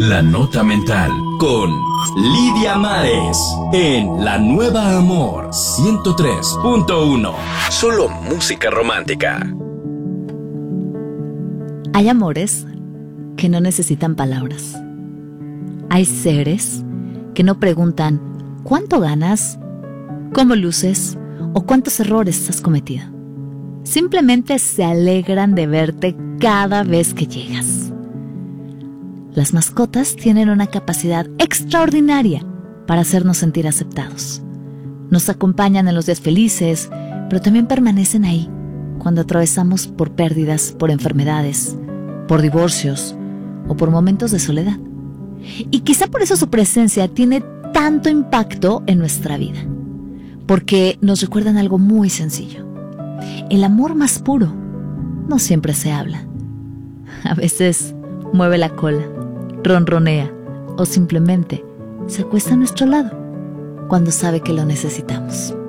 La Nota Mental con Lidia Mares en La Nueva Amor 103.1. Solo música romántica. Hay amores que no necesitan palabras. Hay seres que no preguntan ¿cuánto ganas? ¿Cómo luces? ¿O cuántos errores has cometido? Simplemente se alegran de verte cada vez que llegas. Las mascotas tienen una capacidad extraordinaria para hacernos sentir aceptados. Nos acompañan en los días felices, pero también permanecen ahí cuando atravesamos por pérdidas, por enfermedades, por divorcios o por momentos de soledad. Y quizá por eso su presencia tiene tanto impacto en nuestra vida, porque nos recuerdan algo muy sencillo. El amor más puro no siempre se habla. A veces mueve la cola, ronronea o simplemente se acuesta a nuestro lado cuando sabe que lo necesitamos.